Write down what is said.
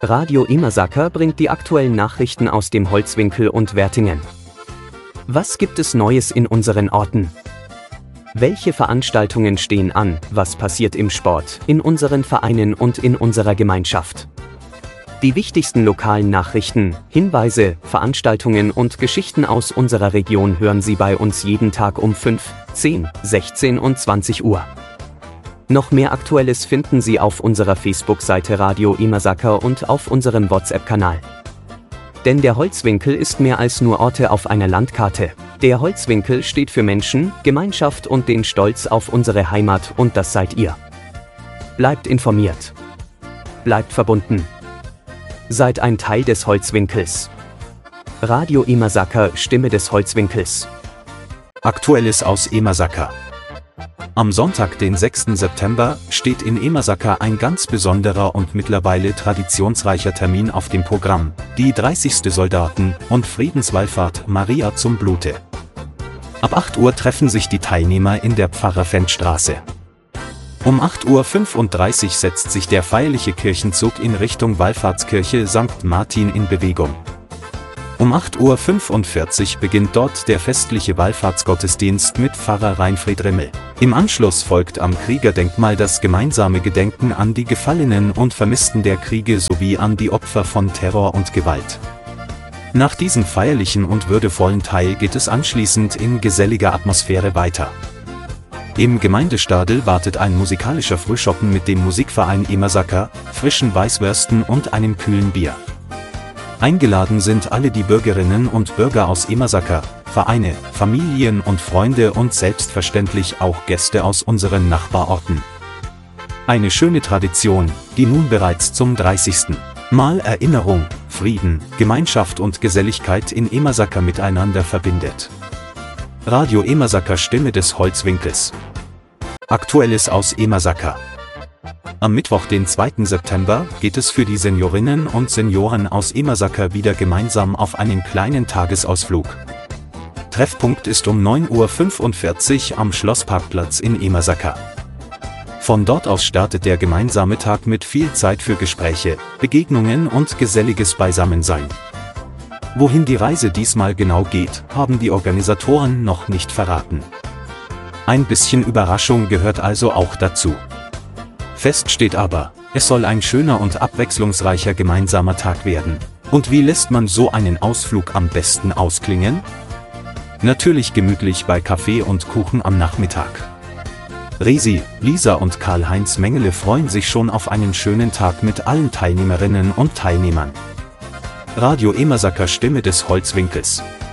Radio Immersacker bringt die aktuellen Nachrichten aus dem Holzwinkel und Wertingen. Was gibt es Neues in unseren Orten? Welche Veranstaltungen stehen an? Was passiert im Sport, in unseren Vereinen und in unserer Gemeinschaft? Die wichtigsten lokalen Nachrichten, Hinweise, Veranstaltungen und Geschichten aus unserer Region hören Sie bei uns jeden Tag um 5, 10, 16 und 20 Uhr. Noch mehr Aktuelles finden Sie auf unserer Facebook-Seite Radio Immersacker und auf unserem WhatsApp-Kanal. Denn der Holzwinkel ist mehr als nur Orte auf einer Landkarte. Der Holzwinkel steht für Menschen, Gemeinschaft und den Stolz auf unsere Heimat, und das seid ihr. Bleibt informiert. Bleibt verbunden. Seid ein Teil des Holzwinkels. Radio Immersacker, Stimme des Holzwinkels. Aktuelles aus Immersacker. Am Sonntag, den 6. September, steht in Immersacker ein ganz besonderer und mittlerweile traditionsreicher Termin auf dem Programm, die 30. Soldaten- und Friedenswallfahrt Maria zum Blute. Ab 8 Uhr treffen sich die Teilnehmer in der Pfarrerfenstraße. Um 8:35 Uhr setzt sich der feierliche Kirchenzug in Richtung Wallfahrtskirche St. Martin in Bewegung. Um 8:45 Uhr beginnt dort der festliche Wallfahrtsgottesdienst mit Pfarrer Reinfried Rimmel. Im Anschluss folgt am Kriegerdenkmal das gemeinsame Gedenken an die Gefallenen und Vermissten der Kriege sowie an die Opfer von Terror und Gewalt. Nach diesem feierlichen und würdevollen Teil geht es anschließend in geselliger Atmosphäre weiter. Im Gemeindestadel wartet ein musikalischer Frühschoppen mit dem Musikverein Immersacker, frischen Weißwürsten und einem kühlen Bier. Eingeladen sind alle die Bürgerinnen und Bürger aus Immersacker, Vereine, Familien und Freunde und selbstverständlich auch Gäste aus unseren Nachbarorten. Eine schöne Tradition, die nun bereits zum 30. Mal Erinnerung, Frieden, Gemeinschaft und Geselligkeit in Immersacker miteinander verbindet. Radio Immersacker, Stimme des Holzwinkels. Aktuelles aus Immersacker. Am Mittwoch, den 2. September, geht es für die Seniorinnen und Senioren aus Immersacker wieder gemeinsam auf einen kleinen Tagesausflug. Treffpunkt ist um 9:45 Uhr am Schlossparkplatz in Immersacker. Von dort aus startet der gemeinsame Tag mit viel Zeit für Gespräche, Begegnungen und geselliges Beisammensein. Wohin die Reise diesmal genau geht, haben die Organisatoren noch nicht verraten. Ein bisschen Überraschung gehört also auch dazu. Fest steht aber, es soll ein schöner und abwechslungsreicher gemeinsamer Tag werden. Und wie lässt man so einen Ausflug am besten ausklingen? Natürlich gemütlich bei Kaffee und Kuchen am Nachmittag. Resi, Lisa und Karl-Heinz Mengele freuen sich schon auf einen schönen Tag mit allen Teilnehmerinnen und Teilnehmern. Radio Immersacker, Stimme des Holzwinkels.